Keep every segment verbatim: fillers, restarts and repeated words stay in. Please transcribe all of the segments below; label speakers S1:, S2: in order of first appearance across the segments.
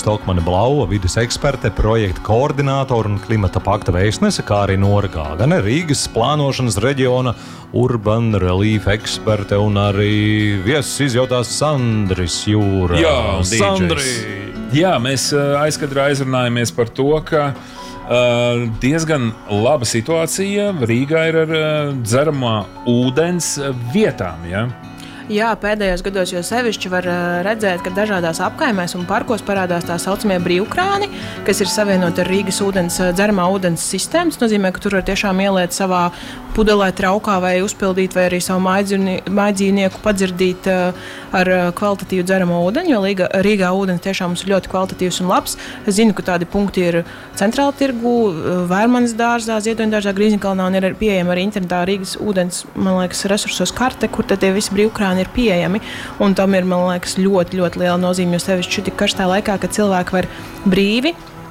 S1: Stokmane Blauva, vides eksperte, projekta koordinātora un klimata pakta vēstnese, kā arī Nora Gāgane, Rīgas plānošanas reģiona urban relief eksperte un arī viesus izjautās Sandris Jūra.
S2: Jā,
S1: Sandri!
S2: Jā, mēs aizkadrā aizrunājamies par to, ka uh, diezgan laba situācija Rīgā ir ar uh, dzeramā ūdens vietām, ja?
S3: Jā, pēdējos gados jau sevišķi var redzēt, ka dažādās apkaimēs un parkos parādās tā saucamie brīvkrāni, kas ir savienoti ar Rīgas ūdens, dzeramā ūdens sistēmu. Tas nozīmē, ka tur var tiešām ieliet savā pudelē, traukā vai uzpildīt, vai arī savu mājdzīvnieku padzirdīt ar kvalitatīvu dzeramo ūdeni, jo Rīgā, Rīgā ūdens tiešām mums ir ļoti kvalitatīvs un labs. Es zinu, ka tādi punkti ir Centrāla tirgu, Vērmanas dārzā, Ziedoņa dārzā, Grīziņkalnā un ir pieejama arī internetā Rīgas ūdens, man liekas, resursos karte, kur tad tie visi brīvkrāni ir pieejami, un tam ir, man liekas, ļoti, ļoti liela nozīme, jo sevišķi tik karstā laikā, kad cilvēki var brīvi,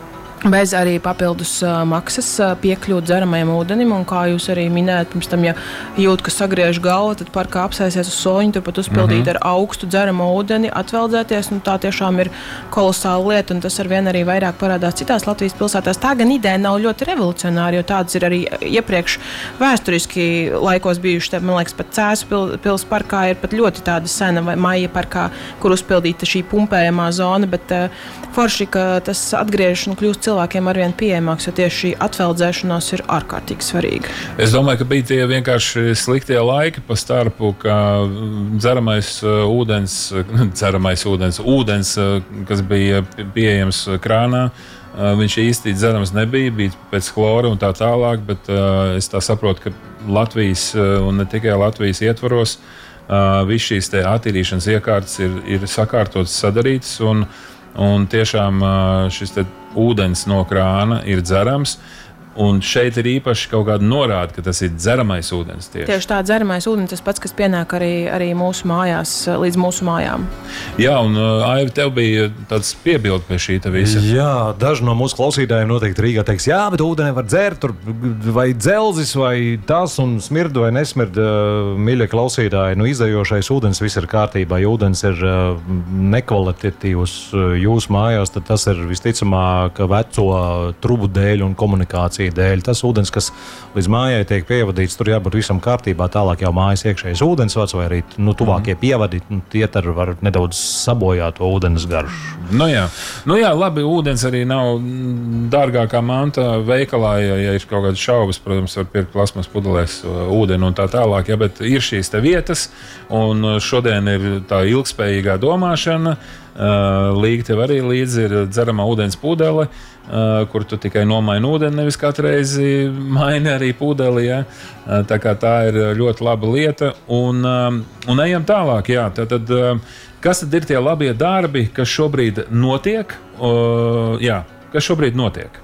S3: bez arī papildus uh, maksas uh, piekļūt dzeramajam ūdenim, un kā jūs arī minējat, pirms tam, ja jūt, ka sagriež galva, tad parkā apsēsies uz soļņu, turpat uzpildīt mm-hmm. ar augstu dzeramo ūdeni, atveldzēties, un tā tiešām ir kolosāla lieta, un tas arvien arī vairāk parādās citās Latvijas pilsētās. Tā gan ideja nav ļoti revolucionāra, jo tādas ir arī iepriekš vēsturiski laikos bijuši, te, man liekas, pat Cēsu pil, pils parkā ir pat ļoti tāda sena, vai Maija parkā, kur uzpildīta šī pumpējamā zona, bet uh, forši, ka tas atgriežas un kļūst cilvēkiem arvien pieejamāks, jo tieši šī atveldzēšanās ir ārkārtīgi svarīga.
S2: Es domāju, ka bija tie vienkārši sliktie laiki pa starpu, ka dzeramais ūdens, dzeramais ūdens, ūdens, kas bija pieejams krānā, viņš īsti dzerams nebija, bija pēc chlora un tā tālāk, bet es tā saprotu, ka Latvijas un ne tikai Latvijas ietvaros viss šīs te attīrīšanas iekārtas ir, ir sakārtotas, sadarītas un Un tiešām šis te ūdens no krāna ir dzerams. Un šeit ir īpaši kaut kāda norāde, ka tas ir dzeramais ūdens. Tieši,
S3: tieši tā, dzeramais ūdens, tas pats, kas pienāk arī, arī mūsu mājās, līdz mūsu mājām.
S2: Jā, un Aivi, tev bija tāds piebildi pie šī te visa.
S1: Jā, daži no mūsu klausītājiem noteikti Rīgā teiks, jā, bet ūdeni var dzert, tur vai dzelzis, vai tas, un smird vai nesmird, mīļie klausītāji. Nu, izdejošais ūdens viss ir kārtībā, ja ūdens ir nekvalitatīvs jūsu mājās, tad tas ir visticamāk veco trubu dēļ un komunikāciju dēļ. Tas ūdens, kas līdz mājai tiek pievadīts, tur jābūt visam kārtībā, tālāk jau mājas iekšējais ūdensvads vai arī nu, tuvākie mm. pievadi, nu, tie tad var nedaudz sabojāt to ūdens garšu.
S2: Nu jā. nu jā, labi, ūdens arī nav dārgākā manta veikalā, ja, ja ir kaut kādas šaubas, protams, var pirkt plasmas pudelēs ūdeni un tā tālāk, ja, bet ir šīs te vietas, un šodien ir tā ilgspējīgā domāšana. Uh, Līga tev arī līdzi ir dzeramā ūdens pudele, uh, kur tu tikai nomaini ūdeni, nevis katru reizi maini arī pudeli. Ja? Uh, tā kā tā ir ļoti laba lieta. Un, uh, un ejam tālāk. Jā. Tad, uh, kas tad ir tie labie darbi, kas šobrīd notiek? Uh, jā, kas šobrīd notiek?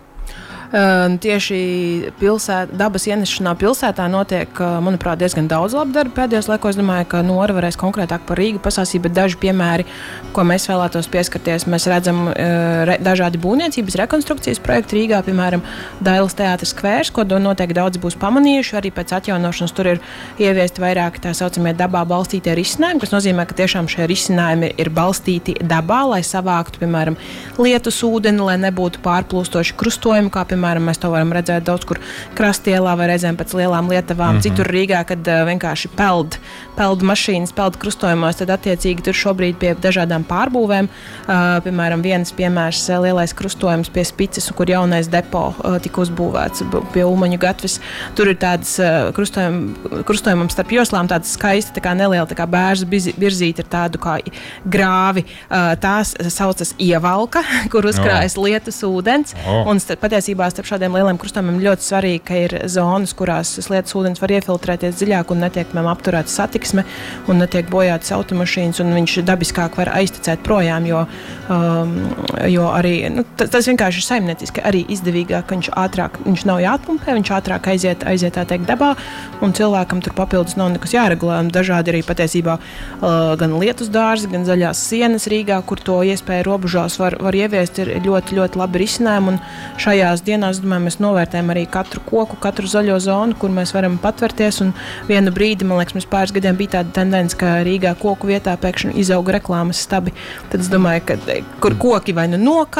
S3: Uh, tieši pilsēt, dabas ienešanā pilsētā notiek, manuprāt, diezgan daudz labu darbu pēdējos laikos. Es domāju, ka Nora varēs konkrētāk par Rīgu pasāstīt, bet daži piemēri, ko mēs vēlētos pieskarties. Mēs redzam uh, re, dažādi būvniecības rekonstrukcijas projekti Rīgā, piemēram, Dailas teātris skvērs, ko noteikti daudz būs pamanījuši. Arī pēc atjaunošanas tur ir ieviesti vairāk tā saucamie dabā balstītie risinājumi, kas nozīmē, ka tiešām šie risinājumi ir balstīti dabā, lai savāktu, piemēram, lietus ūdeni, lai nebūtu pārplūstoši krustojumi, kā piemēram, Piemēram, mēs to varam redzēt daudz kur Krastielā vai reizēm pēc lielām lietavām. Mm-hmm. Citur Rīgā, kad uh, vienkārši peld, peld mašīnas, peld krustojumos, tad attiecīgi tur šobrīd pie dažādām pārbūvēm. Uh, piemēram, viens piemērs uh, lielais krustojums pie Spices, kur jaunais depo uh, tika uzbūvēts pie Ulmaņu gatves. Tur ir tādas uh, krustojum, krustojumam starp joslām tādas skaisti, tā kā neliela, tā kā bērza birzīte ar tādu kā grāvi. Uh, tās saucas ievalka, kur uzkrājas oh. lietus ūdens. Oh. Un patiesībā starp šādiem lieliem krustojumiem ļoti svarīgi, ka ir zonas, kurās lietus ūdens var iefiltrēties dziļāk un netiek, piemēram, apturēta satiksme un netiek bojātas automašīnas, un viņš dabiskāk var aiztecēt projām, jo, um, jo arī, nu, tas, tas vienkārši ir saimnieciski arī izdevīgāk, ka viņš ātrāk, viņš nav jāatpumpē, viņš ātrāk aiziet, aiziet tā teikt dabā, un cilvēkam tur papildus nav nekas jāregulē, un dažādi arī patiesībā uh, gan lietus dārzi, gan zaļās sienas Rīgā, kur to iespēju robežās var, var ieviest, ir ļoti, ļoti labi risinājumi, un šajās dienās, es domāju, mēs novērtējam arī katru koku, katru zaļo zonu, kur mēs varam patverties, un vienu brīdi, man liekas, mums pāris gadiem bija tāda tendence, ka Rīgā koku vietā pēkšņi izauga reklāmas stabi. Tad es domāju, ka kur koki vai nu nokā,